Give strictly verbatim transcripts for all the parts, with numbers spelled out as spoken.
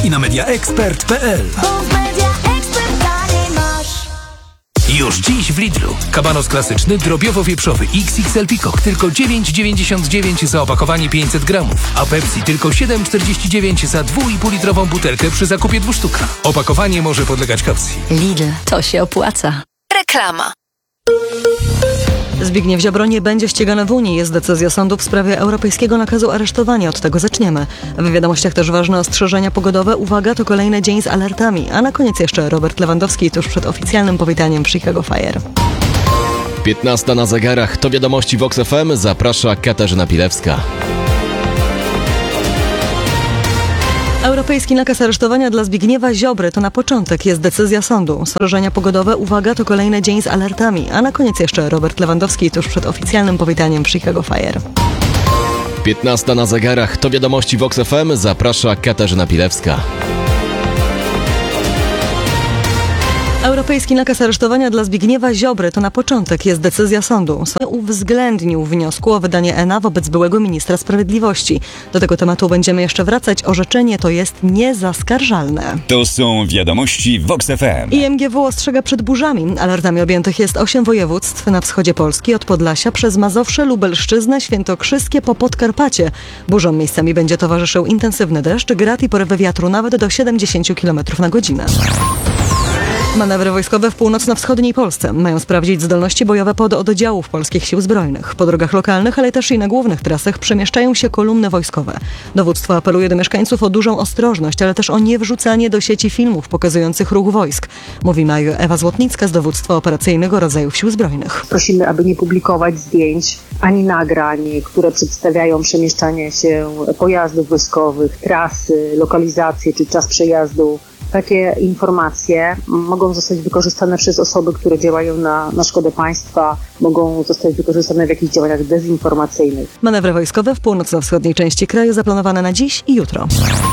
i na media ekspert kropka p l. Już dziś w Lidlu. Kabanos klasyczny drobiowo-wieprzowy X X L Peacock tylko dziewięć dziewięćdziesiąt dziewięć za opakowanie pięćset gramów, a Pepsi tylko siedem czterdzieści dziewięć za dwa i pół litrową butelkę przy zakupie dwóch sztuk. Opakowanie może podlegać kaucji. Lidl, to się opłaca. Reklama. Zbigniew Ziobro nie będzie ścigany w Unii. Jest decyzja sądu w sprawie europejskiego nakazu aresztowania. Od tego zaczniemy. W wiadomościach też ważne ostrzeżenia pogodowe. Uwaga, to kolejny dzień z alertami. A na koniec jeszcze Robert Lewandowski tuż przed oficjalnym powitaniem Chicago Fire. piętnasta na zegarach. To wiadomości Vox F M. Zaprasza Katarzyna Pilewska. Europejski nakaz aresztowania dla Zbigniewa Ziobry to na początek jest decyzja sądu. Ostrzeżenia pogodowe. Uwaga, to kolejny dzień z alertami. A na koniec jeszcze Robert Lewandowski tuż przed oficjalnym powitaniem Chicago Fire. piętnasta na zegarach. To wiadomości Vox F M. Zaprasza Katarzyna Pilewska. Europejski nakaz aresztowania dla Zbigniewa Ziobry to na początek jest decyzja sądu. Sąd uwzględnił wniosku o wydanie E N A wobec byłego ministra sprawiedliwości. Do tego tematu będziemy jeszcze wracać. Orzeczenie to jest niezaskarżalne. To są wiadomości Vox F M. I M G W ostrzega przed burzami. Alertami objętych jest osiem województw na wschodzie Polski, od Podlasia przez Mazowsze, Lubelszczyznę, Świętokrzyskie po Podkarpacie. Burzom miejscami będzie towarzyszył intensywny deszcz, grad i porywy wiatru nawet do siedemdziesiąt kilometrów na godzinę. Manewry wojskowe w północno-wschodniej Polsce mają sprawdzić zdolności bojowe pododdziałów polskich sił zbrojnych. Po drogach lokalnych, ale też i na głównych trasach przemieszczają się kolumny wojskowe. Dowództwo apeluje do mieszkańców o dużą ostrożność, ale też o niewrzucanie do sieci filmów pokazujących ruch wojsk. Mówi major Ewa Złotnicka z Dowództwa Operacyjnego Rodzajów Sił Zbrojnych. Prosimy, aby nie publikować zdjęć ani nagrań, które przedstawiają przemieszczanie się pojazdów wojskowych, trasy, lokalizacje czy czas przejazdu. Takie informacje mogą zostać wykorzystane przez osoby, które działają na, na szkodę państwa, mogą zostać wykorzystane w jakichś działaniach dezinformacyjnych. Manewry wojskowe w północno-wschodniej części kraju zaplanowane na dziś i jutro.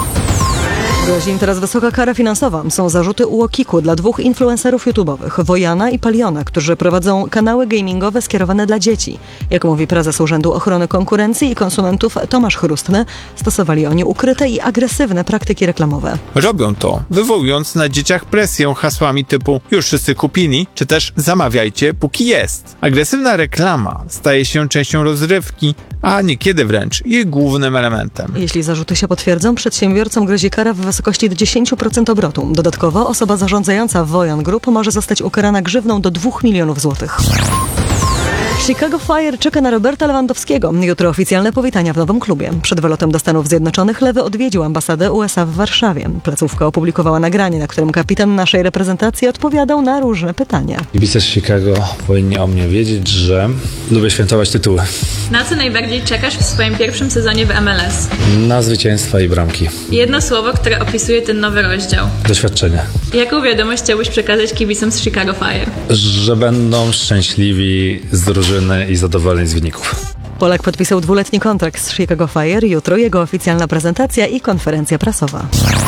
Grozi im teraz wysoka kara finansowa. Są zarzuty u Łokiku dla dwóch influencerów YouTube'owych, Wojana i Paliona, którzy prowadzą kanały gamingowe skierowane dla dzieci. Jak mówi prezes Urzędu Ochrony Konkurencji i Konsumentów Tomasz Chrustny, stosowali oni ukryte i agresywne praktyki reklamowe. Robią to, wywołując na dzieciach presję hasłami typu już wszyscy kupili, czy też zamawiajcie póki jest. Agresywna reklama staje się częścią rozrywki, a niekiedy wręcz jej głównym elementem. Jeśli zarzuty się potwierdzą, przedsiębiorcom grozi kara w wysokości do dziesięć procent obrotu. Dodatkowo osoba zarządzająca Wojan Group może zostać ukarana grzywną do dwóch milionów złotych. Chicago Fire czeka na Roberta Lewandowskiego. Jutro oficjalne powitania w nowym klubie. Przed wylotem do Stanów Zjednoczonych Lewy odwiedził ambasadę U S A w Warszawie. Placówka opublikowała nagranie, na którym kapitan naszej reprezentacji odpowiadał na różne pytania. Kibice z Chicago powinni o mnie wiedzieć, że lubię świętować tytuły. Na co najbardziej czekasz w swoim pierwszym sezonie w M L S? Na zwycięstwa i bramki. Jedno słowo, które opisuje ten nowy rozdział. Doświadczenie. Jaką wiadomość chciałbyś przekazać kibicom z Chicago Fire? Że będą szczęśliwi z drużyny i zadowoleni z wyników. Polak podpisał dwuletni kontrakt z Chicago Fire. Jutro jego oficjalna prezentacja i konferencja prasowa.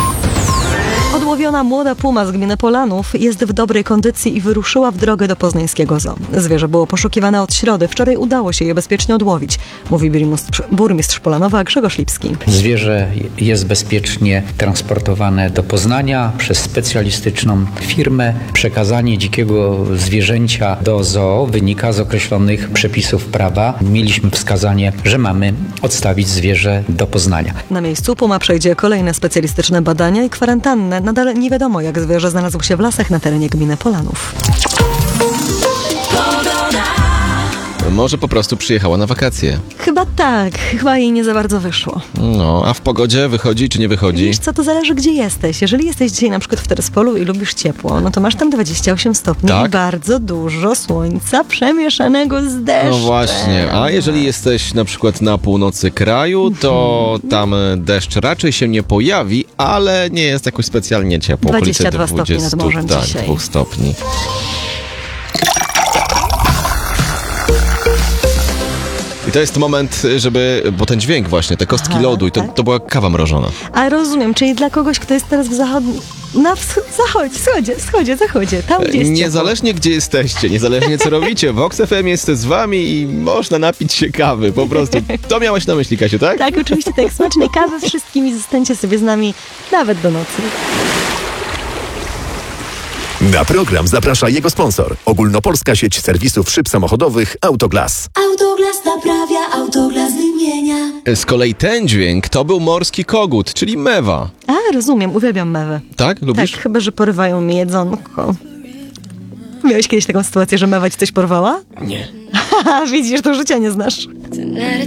Odłowiona młoda puma z gminy Polanów jest w dobrej kondycji i wyruszyła w drogę do poznańskiego zoo. Zwierzę było poszukiwane od środy. Wczoraj udało się je bezpiecznie odłowić, mówi burmistrz, burmistrz Polanowa Grzegorz Lipski. Zwierzę jest bezpiecznie transportowane do Poznania przez specjalistyczną firmę. Przekazanie dzikiego zwierzęcia do zoo wynika z określonych przepisów prawa. Mieliśmy wskazanie, że mamy odstawić zwierzę do Poznania. Na miejscu puma przejdzie kolejne specjalistyczne badania i kwarantannę. Nadal nie wiadomo, jak zwierzę znalazło się w lasach na terenie gminy Polanów. Może po prostu przyjechała na wakacje. Chyba tak, chyba jej nie za bardzo wyszło. No, a w pogodzie wychodzi czy nie wychodzi? Wiesz co, to zależy gdzie jesteś. Jeżeli jesteś dzisiaj na przykład w Terespolu i lubisz ciepło, no to masz tam dwadzieścia osiem stopni tak? I bardzo dużo słońca przemieszanego z deszczem. No właśnie, a jeżeli jesteś na przykład na północy kraju, to tam deszcz raczej się nie pojawi, ale nie jest jakoś specjalnie ciepło. dwadzieścia dwa stopni nad morzem tak, dzisiaj. dwóch stopni. I to jest moment, żeby, bo ten dźwięk właśnie, te kostki Aha, lodu i to, tak? to była kawa mrożona. A rozumiem, czyli dla kogoś, kto jest teraz w zachodnim... Na wsch- zachodzie, wschodzie, wschodzie, zachodzie, tam gdzie jest ciepło. Niezależnie gdzie jesteście, niezależnie co robicie, Vox F M jest z wami i można napić się kawy, po prostu. To miałaś na myśli, Kasiu, tak? Tak, oczywiście, tak. Smacznej kawy wszystkim i zostańcie sobie z nami nawet do nocy. Na program zaprasza jego sponsor. Ogólnopolska sieć serwisów szyb samochodowych Autoglas. Autoglas naprawia, Autoglas wymienia. Z kolei ten dźwięk to był morski kogut, czyli mewa. A, rozumiem, uwielbiam mewę. Tak? Lubisz? Tak, chyba że porywają mi jedzonko. Miałeś kiedyś taką sytuację, że mewa ci coś porwała? Nie. Haha, widzisz, to życia nie znasz.